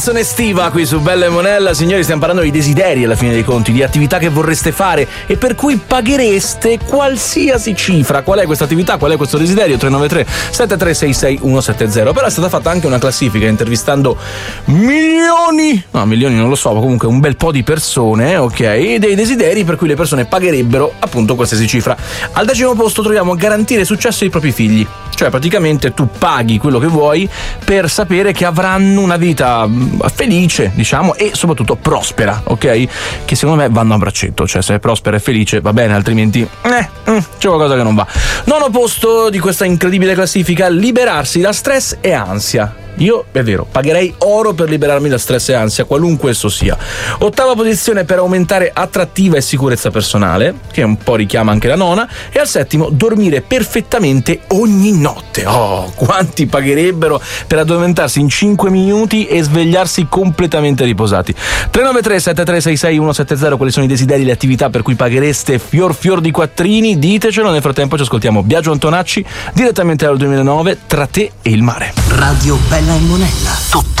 Estiva qui su Bella e Monella. Signori, stiamo parlando di desideri alla fine dei conti, di attività che vorreste fare e per cui paghereste qualsiasi cifra. Qual è questa attività? Qual è questo desiderio? 393 7366 170. Però è stata fatta anche una classifica intervistando milioni non lo so, ma comunque un bel po' di persone, ok, dei desideri per cui le persone pagherebbero appunto qualsiasi cifra. Al 10° posto troviamo garantire successo ai propri figli. Cioè praticamente tu paghi quello che vuoi per sapere che avranno una vita felice, diciamo, e soprattutto prospera, ok? Che secondo me vanno a braccetto, cioè se è prospera e felice va bene, altrimenti c'è qualcosa che non va. 9° posto di questa incredibile classifica, liberarsi da stress e ansia. Io, è vero, pagherei oro per liberarmi da stress e ansia, qualunque esso sia. 8ª posizione per aumentare attrattiva e sicurezza personale, che un po' richiama anche la 9ª. E al 7° dormire perfettamente ogni notte. Oh, quanti pagherebbero per addormentarsi in 5 minuti e svegliarsi completamente riposati. 393 7366 170, quali sono i desideri e le attività per cui paghereste fior di quattrini? Ditecelo. Nel frattempo ci ascoltiamo Biagio Antonacci direttamente dal 2009, Tra te e il mare. Radio Bella e Monella, tutta